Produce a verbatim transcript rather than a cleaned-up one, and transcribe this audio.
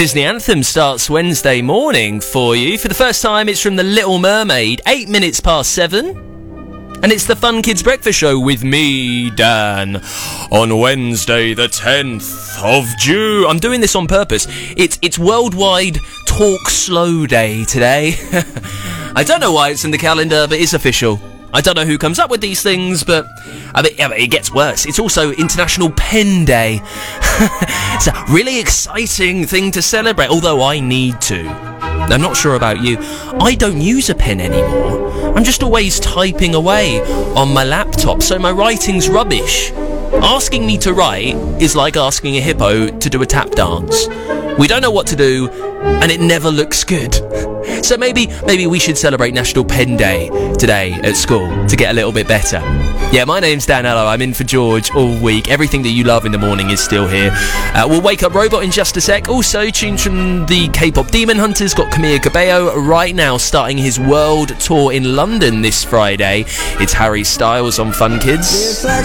Disney Anthem starts Wednesday morning for you. For the first time, it's from The Little Mermaid, eight minutes past seven. And it's the Fun Kids Breakfast Show with me, Dan, on Wednesday the tenth of June. I'm doing this on purpose. It's it's Worldwide Talk Slow Day today. I don't know why it's in the calendar, but it's official. I don't know who comes up with these things, but I mean, it gets worse. It's also International Pen Day. It's a really exciting thing to celebrate, although I need to. I'm not sure about you. I don't use a pen anymore. I'm just always typing away on my laptop, so my writing's rubbish. Asking me to write is like asking a hippo to do a tap dance. We don't know what to do, and it never looks good. So maybe maybe we should celebrate National Pen Day today at school to get a little bit better. Yeah, my name's Dan Ello. I'm in for George all week. Everything that you love in the morning is still here. Uh, we'll wake up Robot in just a sec. Also, tunes from the K-pop Demon Hunters. Got Camila Cabello right now starting his world tour in London this Friday. It's Harry Styles on Fun Kids.